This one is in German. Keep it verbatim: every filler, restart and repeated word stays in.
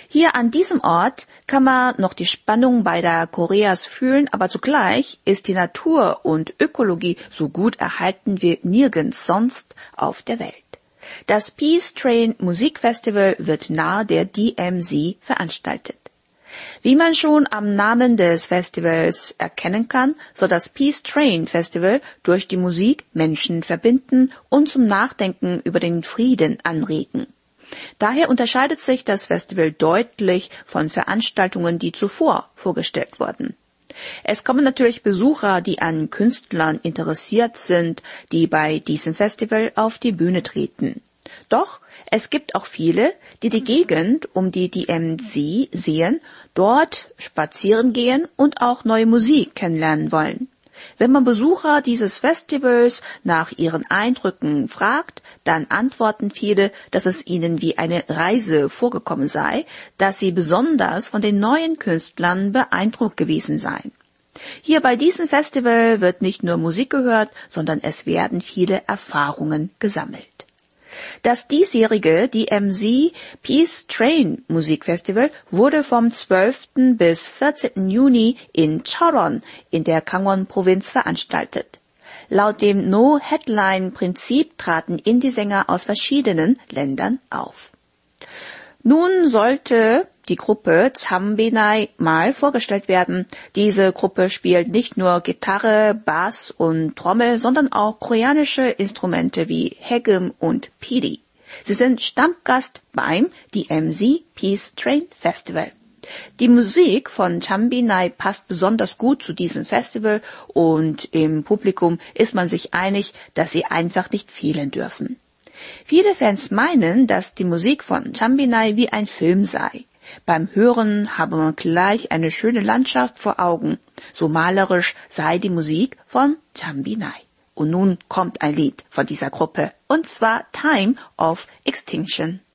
Hier an diesem Ort kann man noch die Spannung beider Koreas fühlen, aber zugleich ist die Natur und Ökologie so gut erhalten wie nirgends sonst auf der Welt. Das Peace Train Musikfestival wird nahe der D M Z veranstaltet. Wie man schon am Namen des Festivals erkennen kann, soll das Peace Train Festival durch die Musik Menschen verbinden und zum Nachdenken über den Frieden anregen. Daher unterscheidet sich das Festival deutlich von Veranstaltungen, die zuvor vorgestellt wurden. Es kommen natürlich Besucher, die an Künstlern interessiert sind, die bei diesem Festival auf die Bühne treten. Doch es gibt auch viele, die die Gegend um die D M Z sehen, dort spazieren gehen und auch neue Musik kennenlernen wollen. Wenn man Besucher dieses Festivals nach ihren Eindrücken fragt, dann antworten viele, dass es ihnen wie eine Reise vorgekommen sei, dass sie besonders von den neuen Künstlern beeindruckt gewesen seien. Hier bei diesem Festival wird nicht nur Musik gehört, sondern es werden viele Erfahrungen gesammelt. Das diesjährige D M Z Peace Train Musikfestival wurde vom zwölften bis vierzehnten Juni in Cheoron in der Gangwon-Provinz veranstaltet. Laut dem No-Headline-Prinzip traten Indie-Sänger aus verschiedenen Ländern auf. Nun sollte die Gruppe Chanbinai mal vorgestellt werden. Diese Gruppe spielt nicht nur Gitarre, Bass und Trommel, sondern auch koreanische Instrumente wie Haegum und Piri. Sie sind Stammgast beim D M Z Peace Train Festival. Die Musik von Chanbinai passt besonders gut zu diesem Festival und im Publikum ist man sich einig, dass sie einfach nicht fehlen dürfen. Viele Fans meinen, dass die Musik von Chanbinai wie ein Film sei. Beim Hören habe man gleich eine schöne Landschaft vor Augen. So malerisch sei die Musik von Chanbinai. Und nun kommt ein Lied von dieser Gruppe, und zwar Time of Extinction.